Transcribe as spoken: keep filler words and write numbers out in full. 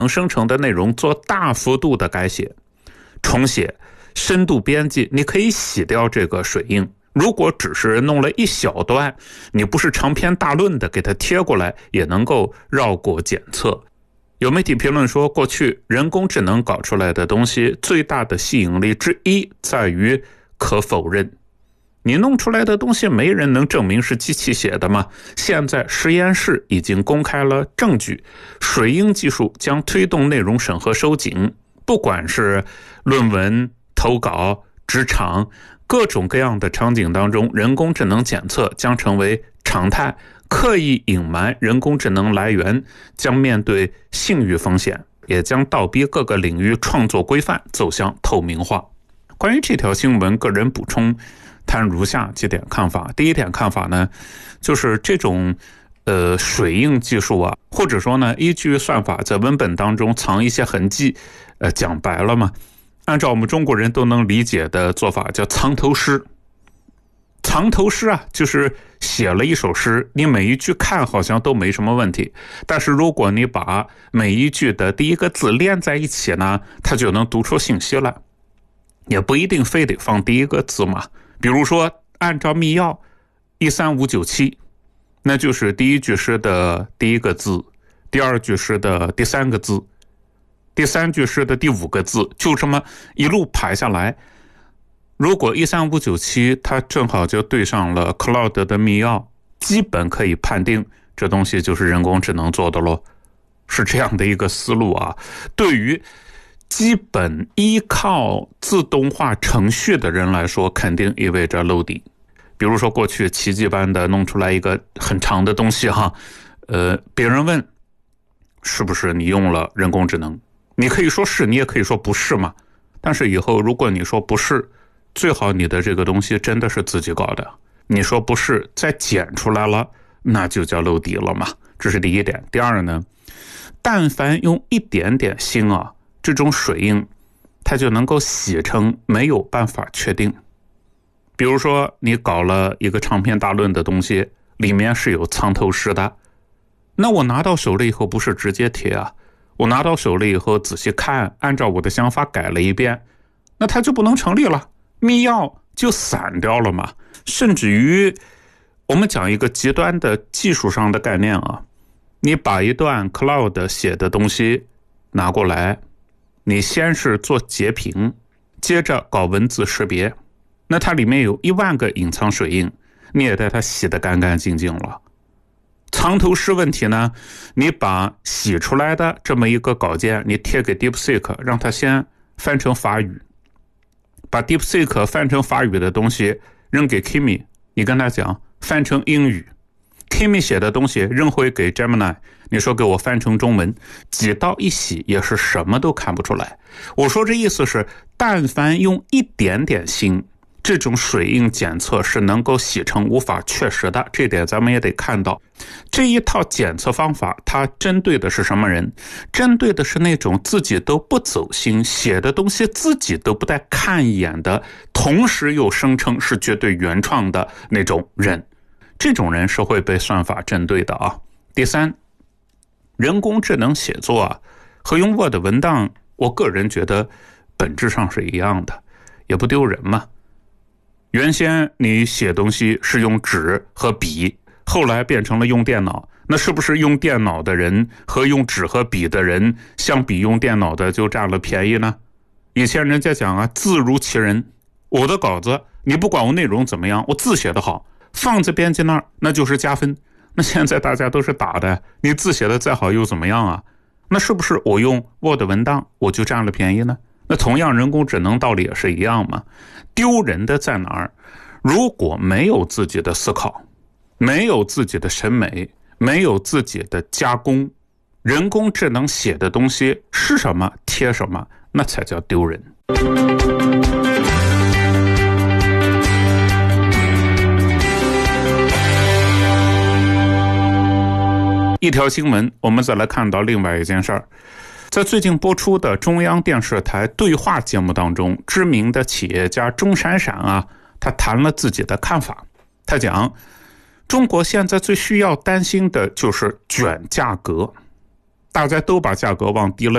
能生成的内容做大幅度的改写、重写、深度编辑，你可以洗掉这个水印。如果只是弄了一小段，你不是长篇大论的给它贴过来，也能够绕过检测。有媒体评论说，过去人工智能搞出来的东西最大的吸引力之一在于可否认。你弄出来的东西没人能证明是机器写的吗？现在实验室已经公开了证据，水印技术将推动内容审核收紧，不管是论文、投稿、职场，各种各样的场景当中，人工智能检测将成为常态。刻意隐瞒人工智能来源将面对信誉风险，也将倒逼各个领域创作规范走向透明化。关于这条新闻，个人补充谈如下几点看法。第一点看法呢，就是这种呃水印技术啊，或者说呢依据算法在文本当中藏一些痕迹，呃讲白了嘛，按照我们中国人都能理解的做法叫藏头诗。藏头诗啊，就是写了一首诗，你每一句看好像都没什么问题，但是如果你把每一句的第一个字连在一起呢，它就能读出信息来，也不一定非得放第一个字嘛。比如说按照密钥一三五九七，那就是第一句诗的第一个字，第二句诗的第三个字，第三句诗的第五个字，就这么一路排下来。如果一三五九七它正好就对上了 Cloud 的密钥，基本可以判定这东西就是人工智能做的咯，是这样的一个思路啊。对于基本依靠自动化程序的人来说，肯定意味着漏底。比如说过去奇迹般的弄出来一个很长的东西哈，呃，别人问是不是你用了人工智能，你可以说是，你也可以说不是嘛。但是以后如果你说不是，最好你的这个东西真的是自己搞的，你说不是再剪出来了，那就叫漏底了嘛。这是第一点。第二呢，但凡用一点点心啊，这种水印它就能够洗成没有办法确定。比如说你搞了一个长篇大论的东西，里面是有藏头诗的，那我拿到手了以后不是直接贴啊，我拿到手了以后仔细看，按照我的想法改了一遍，那它就不能成立了，密钥就散掉了嘛。甚至于我们讲一个极端的技术上的概念啊，你把一段 Cloud 写的东西拿过来，你先是做截屏，接着搞文字识别，那它里面有一万个隐藏水印，你也带它洗得干干净净了。藏头诗问题呢，你把洗出来的这么一个稿件，你贴给 DeepSeek， 让它先翻成法语，把 DeepSeek 翻成法语的东西扔给 Kimi， 你跟他讲翻成英语， Kimi 写的东西扔回给 Gemini， 你说给我翻成中文，几道一洗也是什么都看不出来。我说这意思是，但凡用一点点心，这种水印检测是能够洗成无法确实的，这点咱们也得看到。这一套检测方法它针对的是什么人？针对的是那种自己都不走心，写的东西自己都不带看一眼的，同时又声称是绝对原创的那种人。这种人是会被算法针对的啊。第三，人工智能写作啊和用 Word 文档，我个人觉得本质上是一样的，也不丢人嘛。原先你写东西是用纸和笔，后来变成了用电脑，那是不是用电脑的人和用纸和笔的人相比用电脑的就占了便宜呢？以前人家讲啊，字如其人，我的稿子你不管我内容怎么样，我字写得好，放在编辑那儿那就是加分。那现在大家都是打的，你字写得再好又怎么样啊？那是不是我用 Word 文档我就占了便宜呢？那同样人工智能道理也是一样嘛。丢人的在哪儿？如果没有自己的思考，没有自己的审美，没有自己的加工，人工智能写的东西是什么贴什么，那才叫丢人。一条新闻，我们再来看到另外一件事儿。在最近播出的中央电视台对话节目当中，知名的企业家钟闪闪啊，他谈了自己的看法。他讲，中国现在最需要担心的就是卷价格，大家都把价格往低了